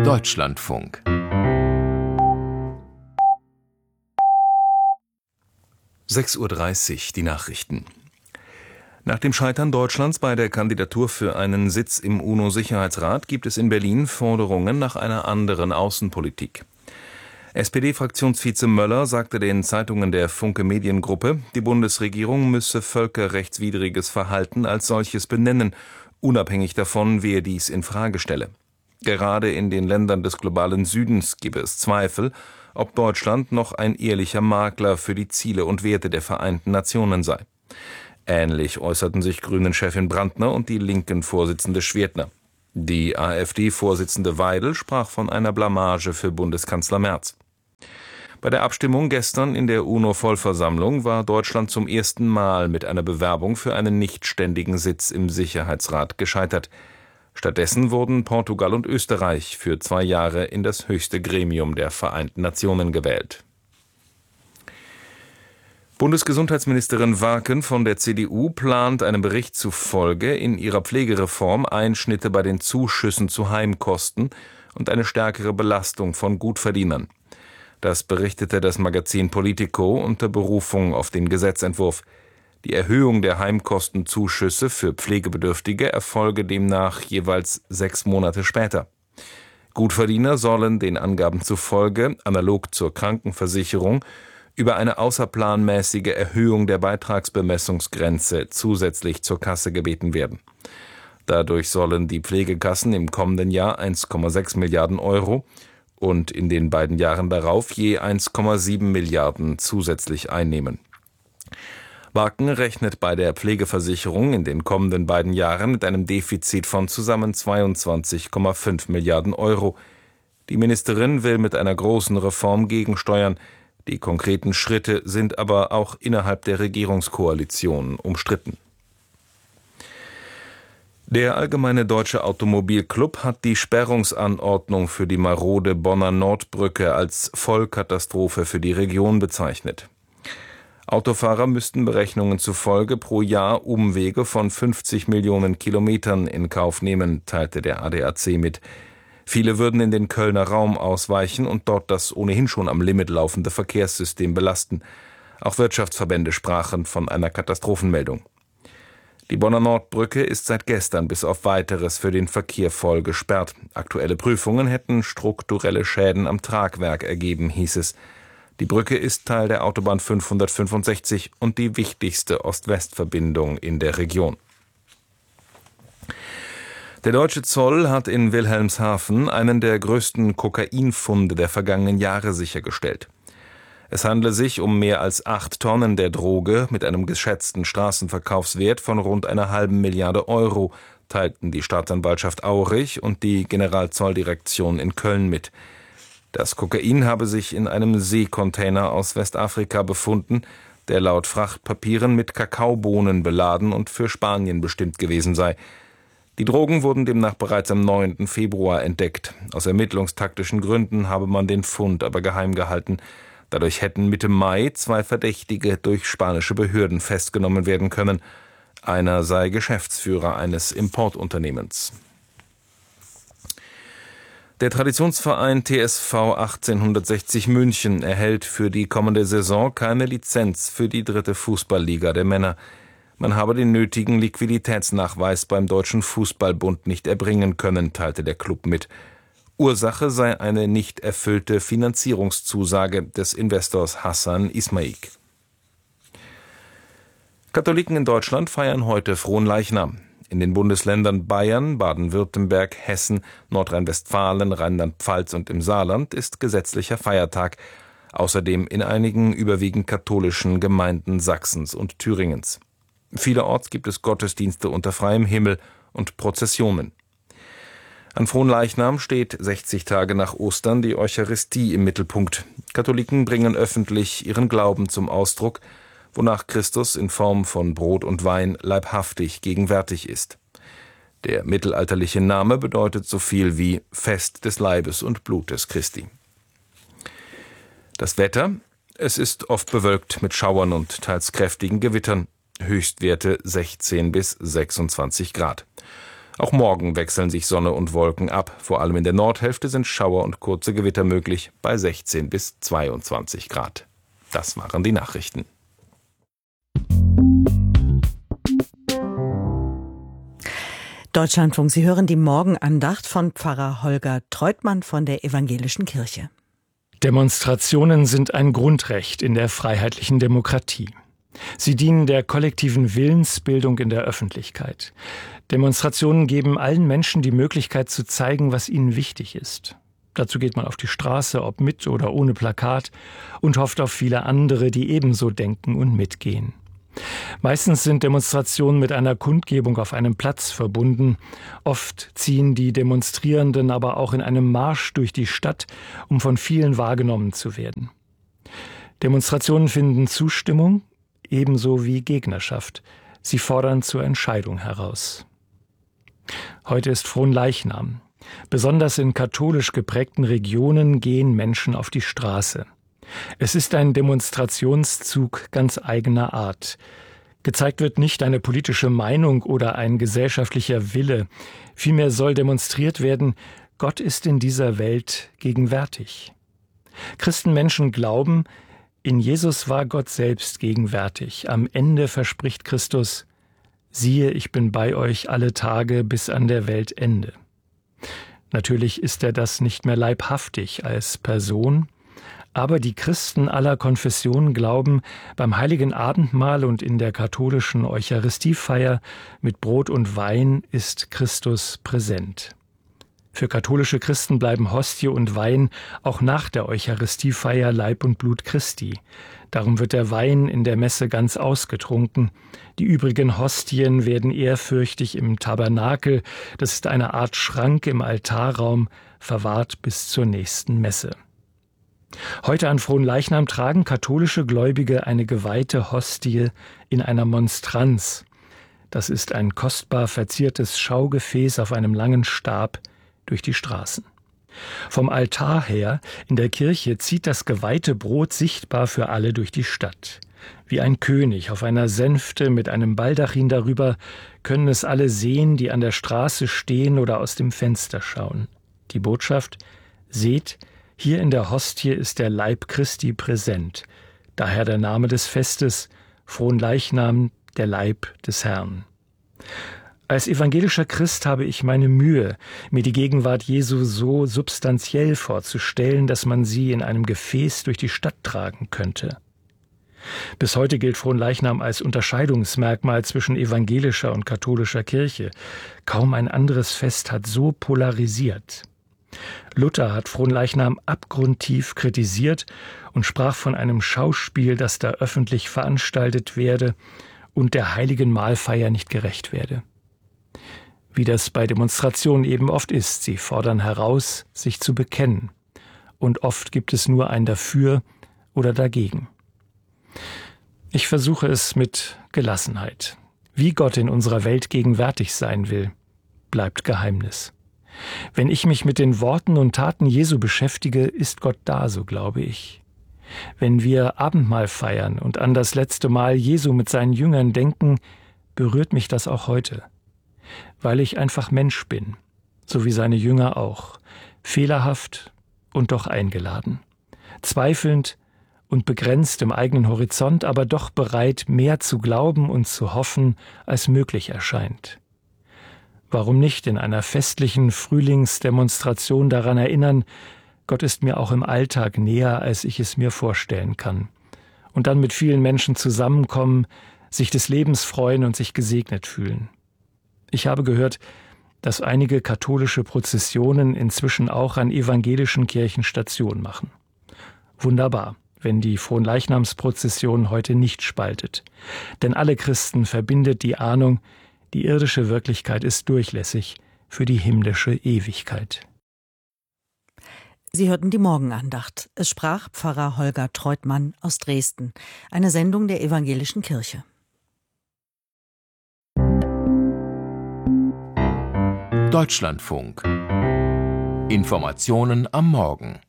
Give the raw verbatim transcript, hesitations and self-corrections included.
Deutschlandfunk. sechs Uhr dreißig, die Nachrichten. Nach dem Scheitern Deutschlands bei der Kandidatur für einen Sitz im UNO-Sicherheitsrat gibt es in Berlin Forderungen nach einer anderen Außenpolitik. S P D-Fraktionsvize Möller sagte den Zeitungen der Funke Mediengruppe, die Bundesregierung müsse völkerrechtswidriges Verhalten als solches benennen, unabhängig davon, wer dies in Frage stelle. Gerade in den Ländern des globalen Südens gebe es Zweifel, ob Deutschland noch ein ehrlicher Makler für die Ziele und Werte der Vereinten Nationen sei. Ähnlich äußerten sich Grünen-Chefin Brandner und die Linken-Vorsitzende Schwertner. Die AfD-Vorsitzende Weidel sprach von einer Blamage für Bundeskanzler Merz. Bei der Abstimmung gestern in der UNO-Vollversammlung war Deutschland zum ersten Mal mit einer Bewerbung für einen nichtständigen Sitz im Sicherheitsrat gescheitert. Stattdessen wurden Portugal und Österreich für zwei Jahre in das höchste Gremium der Vereinten Nationen gewählt. Bundesgesundheitsministerin Warken von der C D U plant einem Bericht zufolge in ihrer Pflegereform Einschnitte bei den Zuschüssen zu Heimkosten und eine stärkere Belastung von Gutverdienern. Das berichtete das Magazin Politico unter Berufung auf den Gesetzentwurf. Die Erhöhung der Heimkostenzuschüsse für Pflegebedürftige erfolge demnach jeweils sechs Monate später. Gutverdiener sollen den Angaben zufolge, analog zur Krankenversicherung, über eine außerplanmäßige Erhöhung der Beitragsbemessungsgrenze zusätzlich zur Kasse gebeten werden. Dadurch sollen die Pflegekassen im kommenden Jahr eins Komma sechs Milliarden Euro und in den beiden Jahren darauf je eins Komma sieben Milliarden zusätzlich einnehmen. Warken rechnet bei der Pflegeversicherung in den kommenden beiden Jahren mit einem Defizit von zusammen zweiundzwanzig Komma fünf Milliarden Euro. Die Ministerin will mit einer großen Reform gegensteuern. Die konkreten Schritte sind aber auch innerhalb der Regierungskoalition umstritten. Der Allgemeine Deutsche Automobilclub hat die Sperrungsanordnung für die marode Bonner Nordbrücke als Vollkatastrophe für die Region bezeichnet. Autofahrer müssten Berechnungen zufolge pro Jahr Umwege von fünfzig Millionen Kilometern in Kauf nehmen, teilte der A D A C mit. Viele würden in den Kölner Raum ausweichen und dort das ohnehin schon am Limit laufende Verkehrssystem belasten. Auch Wirtschaftsverbände sprachen von einer Katastrophenmeldung. Die Bonner Nordbrücke ist seit gestern bis auf Weiteres für den Verkehr voll gesperrt. Aktuelle Prüfungen hätten strukturelle Schäden am Tragwerk ergeben, hieß es. Die Brücke ist Teil der Autobahn fünfhundertfünfundsechzig und die wichtigste Ost-West-Verbindung in der Region. Der deutsche Zoll hat in Wilhelmshaven einen der größten Kokainfunde der vergangenen Jahre sichergestellt. Es handle sich um mehr als acht Tonnen der Droge mit einem geschätzten Straßenverkaufswert von rund einer halben Milliarde Euro, teilten die Staatsanwaltschaft Aurich und die Generalzolldirektion in Köln mit. Das Kokain habe sich in einem Seekontainer aus Westafrika befunden, der laut Frachtpapieren mit Kakaobohnen beladen und für Spanien bestimmt gewesen sei. Die Drogen wurden demnach bereits am neunten Februar entdeckt. Aus ermittlungstaktischen Gründen habe man den Fund aber geheim gehalten. Dadurch hätten Mitte Mai zwei Verdächtige durch spanische Behörden festgenommen werden können. Einer sei Geschäftsführer eines Importunternehmens. Der Traditionsverein T S V achtzehnhundertsechzig München erhält für die kommende Saison keine Lizenz für die dritte Fußballliga der Männer. Man habe den nötigen Liquiditätsnachweis beim Deutschen Fußballbund nicht erbringen können, teilte der Klub mit. Ursache sei eine nicht erfüllte Finanzierungszusage des Investors Hassan Ismaik. Katholiken in Deutschland feiern heute Fronleichnam. In den Bundesländern Bayern, Baden-Württemberg, Hessen, Nordrhein-Westfalen, Rheinland-Pfalz und im Saarland ist gesetzlicher Feiertag. Außerdem in einigen überwiegend katholischen Gemeinden Sachsens und Thüringens. Vielerorts gibt es Gottesdienste unter freiem Himmel und Prozessionen. An Fronleichnam steht sechzig Tage nach Ostern die Eucharistie im Mittelpunkt. Katholiken bringen öffentlich ihren Glauben zum Ausdruck, wonach Christus in Form von Brot und Wein leibhaftig gegenwärtig ist. Der mittelalterliche Name bedeutet so viel wie Fest des Leibes und Blutes Christi. Das Wetter: Es ist oft bewölkt mit Schauern und teils kräftigen Gewittern. Höchstwerte sechzehn bis sechsundzwanzig Grad. Auch morgen wechseln sich Sonne und Wolken ab. Vor allem in der Nordhälfte sind Schauer und kurze Gewitter möglich bei sechzehn bis zweiundzwanzig Grad. Das waren die Nachrichten. Deutschlandfunk, Sie hören die Morgenandacht von Pfarrer Holger Treutmann von der Evangelischen Kirche. Demonstrationen sind ein Grundrecht in der freiheitlichen Demokratie. Sie dienen der kollektiven Willensbildung in der Öffentlichkeit. Demonstrationen geben allen Menschen die Möglichkeit zu zeigen, was ihnen wichtig ist. Dazu geht man auf die Straße, ob mit oder ohne Plakat, und hofft auf viele andere, die ebenso denken und mitgehen. Meistens sind Demonstrationen mit einer Kundgebung auf einem Platz verbunden. Oft ziehen die Demonstrierenden aber auch in einem Marsch durch die Stadt, um von vielen wahrgenommen zu werden. Demonstrationen finden Zustimmung, ebenso wie Gegnerschaft. Sie fordern zur Entscheidung heraus. Heute ist Fronleichnam. Besonders in katholisch geprägten Regionen gehen Menschen auf die Straße. Es ist ein Demonstrationszug ganz eigener Art. Gezeigt wird nicht eine politische Meinung oder ein gesellschaftlicher Wille. Vielmehr soll demonstriert werden, Gott ist in dieser Welt gegenwärtig. Christenmenschen glauben, in Jesus war Gott selbst gegenwärtig. Am Ende verspricht Christus, siehe, ich bin bei euch alle Tage bis an der Weltende. Natürlich ist er das nicht mehr leibhaftig als Person, aber die Christen aller Konfessionen glauben, beim heiligen Abendmahl und in der katholischen Eucharistiefeier mit Brot und Wein ist Christus präsent. Für katholische Christen bleiben Hostie und Wein auch nach der Eucharistiefeier Leib und Blut Christi. Darum wird der Wein in der Messe ganz ausgetrunken. Die übrigen Hostien werden ehrfürchtig im Tabernakel, das ist eine Art Schrank im Altarraum, verwahrt bis zur nächsten Messe. Heute an Fronleichnam tragen katholische Gläubige eine geweihte Hostie in einer Monstranz. Das ist ein kostbar verziertes Schaugefäß auf einem langen Stab durch die Straßen. Vom Altar her in der Kirche zieht das geweihte Brot sichtbar für alle durch die Stadt. Wie ein König auf einer Sänfte mit einem Baldachin darüber können es alle sehen, die an der Straße stehen oder aus dem Fenster schauen. Die Botschaft: Seht, hier in der Hostie ist der Leib Christi präsent. Daher der Name des Festes, Fronleichnam, der Leib des Herrn. Als evangelischer Christ habe ich meine Mühe, mir die Gegenwart Jesu so substanziell vorzustellen, dass man sie in einem Gefäß durch die Stadt tragen könnte. Bis heute gilt Fronleichnam als Unterscheidungsmerkmal zwischen evangelischer und katholischer Kirche. Kaum ein anderes Fest hat so polarisiert. Luther hat Fronleichnam abgrundtief kritisiert und sprach von einem Schauspiel, das da öffentlich veranstaltet werde und der heiligen Mahlfeier nicht gerecht werde. Wie das bei Demonstrationen eben oft ist, sie fordern heraus, sich zu bekennen. Und oft gibt es nur ein Dafür oder Dagegen. Ich versuche es mit Gelassenheit. Wie Gott in unserer Welt gegenwärtig sein will, bleibt Geheimnis. Wenn ich mich mit den Worten und Taten Jesu beschäftige, ist Gott da, so glaube ich. Wenn wir Abendmahl feiern und an das letzte Mal Jesu mit seinen Jüngern denken, berührt mich das auch heute. Weil ich einfach Mensch bin, so wie seine Jünger auch, fehlerhaft und doch eingeladen, zweifelnd und begrenzt im eigenen Horizont, aber doch bereit, mehr zu glauben und zu hoffen, als möglich erscheint. Warum nicht in einer festlichen Frühlingsdemonstration daran erinnern, Gott ist mir auch im Alltag näher, als ich es mir vorstellen kann. Und dann mit vielen Menschen zusammenkommen, sich des Lebens freuen und sich gesegnet fühlen. Ich habe gehört, dass einige katholische Prozessionen inzwischen auch an evangelischen Kirchen Station machen. Wunderbar, wenn die Fronleichnamsprozession heute nicht spaltet. Denn alle Christen verbindet die Ahnung, die irdische Wirklichkeit ist durchlässig für die himmlische Ewigkeit. Sie hörten die Morgenandacht. Es sprach Pfarrer Holger Treutmann aus Dresden. Eine Sendung der Evangelischen Kirche. Deutschlandfunk. Informationen am Morgen.